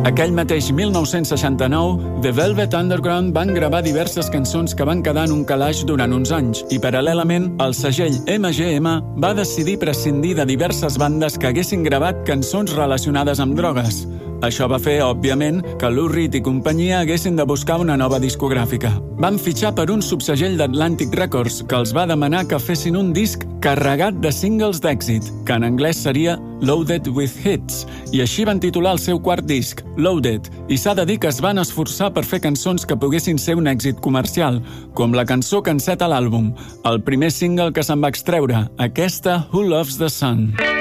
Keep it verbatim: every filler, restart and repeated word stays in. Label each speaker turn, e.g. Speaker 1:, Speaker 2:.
Speaker 1: Aquell mateix mil nou-cents seixanta-nou, The Velvet Underground van gravar diverses cançons que van quedar en un calaix durant uns anys i, paral·lelament, el segell M G M va decidir prescindir de diverses bandes que haguessin gravat cançons relacionades amb drogues. Això va fer, òbviament, que Lou Reed i companyia haguessin de buscar una nova discogràfica. Van fitxar per un subsegell d'Atlantic Records que els va demanar que fessin un disc carregat de singles d'èxit, que en anglès seria Loaded with Hits, i així van titular el seu quart disc, Loaded, i s'ha de dir que es van esforçar per fer cançons que poguessin ser un èxit comercial, com la cançó que enceta l'àlbum, el primer single que se'n va extreure, aquesta Who Loves the Sun.